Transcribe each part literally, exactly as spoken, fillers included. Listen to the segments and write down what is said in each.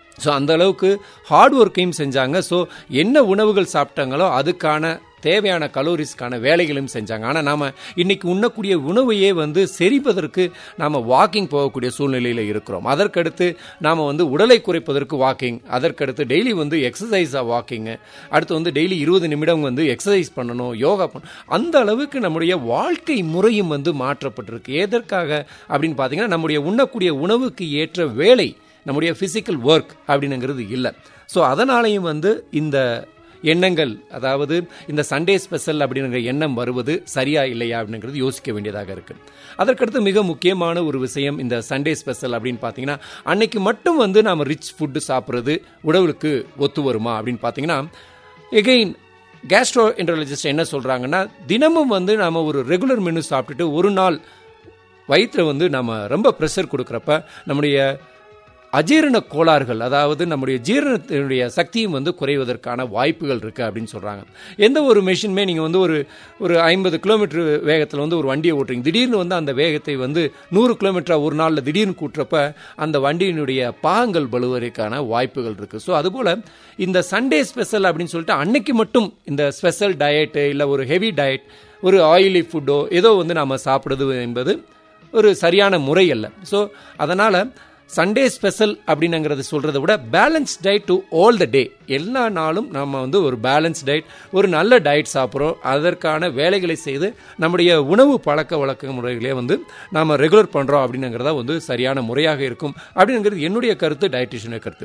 So அந்த அளவுக்கு heart ஒர்க்கையும் செஞ்சாங்க. ஸோ என்ன உணவுகள் சாப்பிட்டாங்களோ அதுக்கான தேவையான கலோரிஸ்க்கான வேலைகளும் செஞ்சாங்க. ஆனால் நாம் இன்றைக்கி உண்ணக்கூடிய உணவையே வந்து செரிப்பதற்கு நாம் வாக்கிங் போகக்கூடிய சூழ்நிலையில் இருக்கிறோம். அதற்கடுத்து நாம் வந்து உடலை குறைப்பதற்கு வாக்கிங், அதற்கடுத்து டெய்லி வந்து எக்ஸசைஸாக வாக்கிங்கு, அடுத்து வந்து டெய்லி இருபது நிமிடம் வந்து எக்ஸசைஸ் பண்ணணும், யோகா பண்ணணும். அந்த அளவுக்கு நம்முடைய வாழ்க்கை முறையும் வந்து மாற்றப்பட்டிருக்கு. எதற்காக அப்படின்னு பார்த்தீங்கன்னா, நம்முடைய உண்ணக்கூடிய உணவுக்கு ஏற்ற வேலை, நம்முடைய ஃபிசிக்கல் ஒர்க் அப்படின்னுங்கிறது இல்லை. ஸோ அதனாலையும் வந்து இந்த எண்ணங்கள், அதாவது இந்த சண்டே ஸ்பெஷல் அப்படிங்கிற எண்ணம் வருவது சரியா இல்லையா அப்படிங்கிறது யோசிக்க வேண்டியதாக இருக்குது. அதற்கடுத்து மிக முக்கியமான ஒரு விஷயம் இந்த சண்டே ஸ்பெஷல் அப்படின்னு பார்த்தீங்கன்னா, அன்னைக்கு மட்டும் வந்து நாம் ரிச் ஃபுட்டு சாப்பிட்றது உடலுக்கு ஒத்து வருமா அப்படின்னு பார்த்தீங்கன்னா, எகெயின் கேஸ்ட்ரோ என்ட்ராலஜிஸ்ட் என்ன சொல்கிறாங்கன்னா, தினமும் வந்து நாம் ஒரு ரெகுலர் மெனு சாப்பிட்டுட்டு ஒரு நாள் வயிற்றில் வந்து நம்ம ரொம்ப ப்ரெஷர் கொடுக்குறப்ப நம்முடைய அஜீரண கோளாறுகள், அதாவது நம்முடைய ஜீரணத்தினுடைய சக்தியும் வந்து குறைவதற்கான வாய்ப்புகள் இருக்குது அப்படின்னு சொல்கிறாங்க. எந்த ஒரு மெஷினுமே நீங்கள் வந்து ஒரு ஒரு ஐம்பது கிலோமீட்டர் வேகத்தில் வந்து ஒரு வண்டியை ஓட்டுறீங்க, திடீர்னு வந்து அந்த வேகத்தை வந்து நூறு கிலோமீட்டராக ஒரு நாளில் திடீர்னு கூட்டுறப்ப அந்த வண்டியினுடைய பாகங்கள் பலுவதற்கான வாய்ப்புகள் இருக்குது. ஸோ அதுபோல் இந்த சண்டே ஸ்பெஷல் அப்படின்னு சொல்லிட்டு அன்னைக்கு மட்டும் இந்த ஸ்பெஷல் டயட்டு இல்லை ஒரு ஹெவி டயட், ஒரு ஆயிலி ஃபுட்டோ ஏதோ வந்து நாம் சாப்பிடுறது என்பது ஒரு சரியான முறை அல்ல. ஸோ அதனால் சண்டே ஸ்பெஷல் அப்படின்னுங்கிறது சொல்கிறத விட balance diet to all the டே, எல்லா நாளும் நம்ம வந்து ஒரு பேலன்ஸ் டயட், ஒரு நல்ல டயட் சாப்பிட்றோம், அதற்கான வேலைகளை செய்து நம்முடைய உணவு பழக்க வழக்க முறைகளே வந்து நாம் ரெகுலர் பண்ணுறோம் அப்படின்னுங்கிறதா வந்து சரியான முறையாக இருக்கும் அப்படிங்கிறது என்னுடைய கருத்து, டயட்டிஷியனுடைய கருத்து.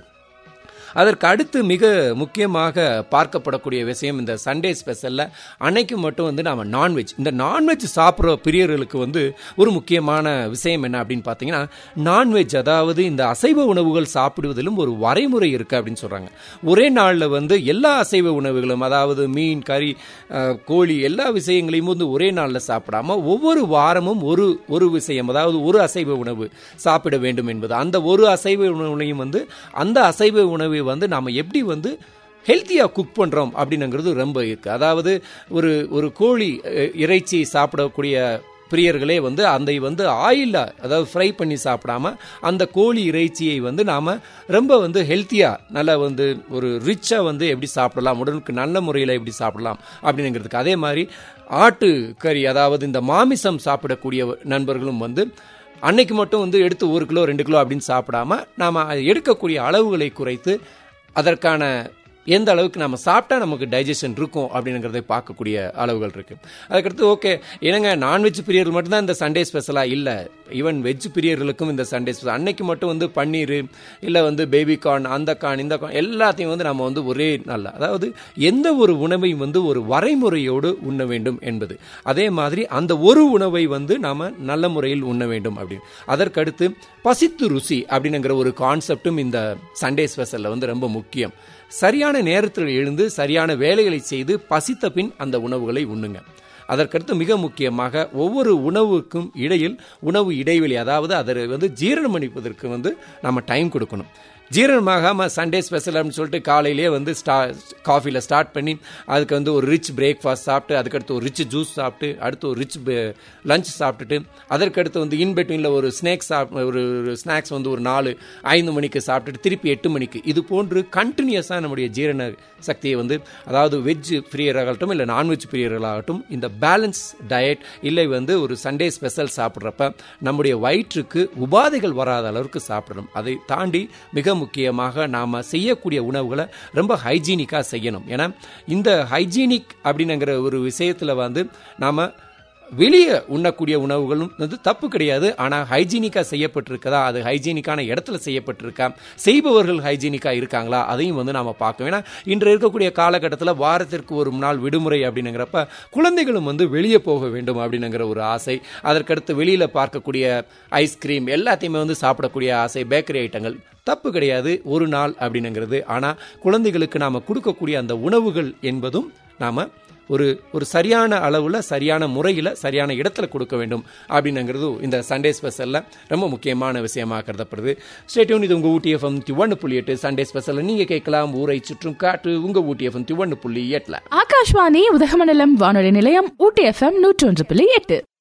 அதற்கு அடுத்து மிக முக்கியமாக பார்க்கப்படக்கூடிய விஷயம் இந்த சண்டே ஸ்பெஷலில் அன்னைக்கு மட்டும் வந்து நாம் நான்வெஜ், இந்த நான்வெஜ் சாப்பிட்ற பிரியர்களுக்கு வந்து ஒரு முக்கியமான விஷயம் என்ன அப்படின்னு பார்த்தீங்கன்னா, நான்வெஜ் அதாவது இந்த அசைவ உணவுகள் சாப்பிடுவதிலும் ஒரு வரைமுறை இருக்குது அப்படின்னு சொல்கிறாங்க. ஒரே நாளில் வந்து எல்லா அசைவ உணவுகளும், அதாவது மீன், கறி, கோழி எல்லா விஷயங்களையும் வந்து ஒரே நாளில் சாப்பிடாமல் ஒவ்வொரு வாரமும் ஒரு ஒரு விஷயம், அதாவது ஒரு அசைவ உணவு சாப்பிட வேண்டும் என்பது. அந்த ஒரு அசைவ உணவையும் வந்து அந்த அசைவ உணவை வந்து நாம எப்படி வந்து ஹெல்த்தியாக குக் பண்ணுறோம் அப்படின்னுங்கிறது ரொம்ப இருக்குது. அதாவது ஒரு ஒரு கோழி இறைச்சி சாப்பிடக்கூடிய பிரியர்களே வந்து அந்த வந்து ஆயிலில், அதாவது ஃப்ரை பண்ணி சாப்பிடாம அந்த கோழி இறைச்சியை வந்து நாம் ரொம்ப வந்து ஹெல்த்தியாக நல்லா வந்து ஒரு ரிச்சாக வந்து எப்படி சாப்பிடலாம், உடலுக்கு நல்ல முறையில் எப்படி சாப்பிடலாம் அப்படிங்கிறதுக்கு. அதே மாதிரி ஆட்டு கறி, அதாவது இந்த மாமிசம் சாப்பிடக்கூடிய நண்பர்களும் வந்து அன்னைக்கு மட்டும் வந்து எடுத்து ஒரு கிலோ ரெண்டு கிலோ அப்படின்னு சாப்பிடாம நாம் எடுக்கக்கூடிய அளவுகளை குறைத்து அதற்கான எந்த அளவுக்கு நம்ம சாப்பிட்டா நமக்கு டைஜஷன் இருக்கும் அப்படிங்கிறத பார்க்கக்கூடிய அளவுகள் இருக்குது. அதுக்கடுத்து ஓகே என்னங்க நான்வெஜ் பிரியர்கள் மட்டும்தான் இந்த சண்டே ஸ்பெஷலாக இல்லை, ஈவன் வெஜ் பிரியர்களுக்கும் இந்த சண்டே ஸ்பெஷல். அன்னைக்கு மட்டும் வந்து பன்னீர் இல்லை வந்து பேபி கார்ன், அந்த கார்ன் இந்த கார்ன் எல்லாத்தையும் வந்து நம்ம வந்து ஒரே நல்ல, அதாவது எந்த ஒரு உணவையும் வந்து ஒரு வரைமுறையோடு உண்ண வேண்டும் என்பது. அதே மாதிரி அந்த ஒரு உணவை வந்து நாம் நல்ல முறையில் உண்ண வேண்டும் அப்படின்னு. அதற்கடுத்து பசித்து ருசி அப்படிங்கிற ஒரு கான்செப்டும் இந்த சண்டே ஸ்பெஷலில் வந்து ரொம்ப முக்கியம். சரியான நேரத்தில் எழுந்து சரியான வேலைகளை செய்து பசித்த பின் அந்த உணவுகளை உண்ணுங்க. அதற்கடுத்து மிக முக்கியமாக ஒவ்வொரு உணவுக்கும் இடையில் உணவு இடைவெளி, அதாவது அதை வந்து ஜீரணம் பண்ணிப்பதற்கு வந்து நம்ம டைம் கொடுக்கணும். ஜீரணமாகாமல் சண்டே ஸ்பெஷல் அப்படின்னு சொல்லிட்டு காலையிலே வந்து ஸ்டா காஃபியில் ஸ்டார்ட் பண்ணி அதுக்கு வந்து ஒரு ரிச் பிரேக்ஃபாஸ்ட் சாப்பிட்டு, அதுக்கடுத்து ஒரு ரிச் ஜூஸ் சாப்பிட்டு, அடுத்து ஒரு ரிச் லஞ்ச் சாப்பிட்டுட்டு, அதற்கடுத்து வந்து இன்பிட்வீனில் ஒரு ஸ்நாக்ஸ் சாப் ஒரு ஸ்நாக்ஸ் வந்து ஒரு நாலு ஐந்து மணிக்கு சாப்பிட்டுட்டு திருப்பி எட்டு மணிக்கு, இது போன்று கண்டினியூஸாக நம்முடைய ஜீரண சக்தியை வந்து, அதாவது வெஜ் பிரியர்களாகட்டும் இல்லை நான்வெஜ் பிரியர்களாகட்டும், இந்த பேலன்ஸ் டயட் இல்லை வந்து ஒரு சண்டே ஸ்பெஷல் சாப்பிட்றப்ப நம்முடைய வயிற்றுக்கு உபாதைகள் வராத அளவுக்கு சாப்பிடணும். அதை தாண்டி மிக முக்கியமாக நாம் செய்யக்கூடிய உணவுகளை ரொம்ப ஹைஜீனிக்காக செய்யணும். ஏன்னா இந்த ஹைஜீனிக் அப்படிங்கிற ஒரு விஷயத்தில் வந்து நாம் வெளியே உண்ணக்கூடிய உணவுகளும் வந்து தப்பு கிடையாது. ஆனால் ஹைஜீனிக்காக செய்யப்பட்டிருக்கதா, அது ஹைஜீனிக்கான இடத்துல செய்யப்பட்டிருக்கா, செய்பவர்கள் ஹைஜீனிக்காக இருக்காங்களா, அதையும் வந்து நாம் பார்க்கணும். ஏன்னா இன்று இருக்கக்கூடிய காலகட்டத்தில் வாரத்திற்கு ஒரு நாள் விடுமுறை அப்படிங்கிறப்ப குழந்தைகளும் வந்து வெளியே போக வேண்டும் அப்படிங்கிற ஒரு ஆசை, அதற்கடுத்து வெளியில் பார்க்கக்கூடிய ஐஸ்கிரீம் எல்லாத்தையுமே வந்து சாப்பிடக்கூடிய ஆசை, பேக்கரி ஐட்டங்கள் தப்பு கிடையாது ஒரு நாள் அப்படிங்கிறது. ஆனால் குழந்தைகளுக்கு நாம் கொடுக்கக்கூடிய அந்த உணவுகள் என்பதும் நாம் ஒரு ஒரு சரியான அளவில் சரியான முறையில் சரியான இடத்துல கொடுக்க வேண்டும் அப்படிங்கிறது இந்த சண்டே ஸ்பெஷலில் ரொம்ப முக்கியமான விஷயமாக கருதப்படுது. ஸ்டே டியூன், இது உங்கள் ஊட்டி எஃப்எம் ஒன்று புள்ளி எட்டு. சண்டே ஸ்பெஷலில் நீங்கள் கேட்கலாம் ஊரை சுற்றும் காற்று உங்கள் ஊட்டி எஃப்எம் ஒன்று புள்ளி எட்டில். ஆகாஷ்வாணி உதகமண்டலம் வானொலி நிலையம் ஊட்டி எஃப்எம் நூற்றி ஒன்று புள்ளி எட்டு.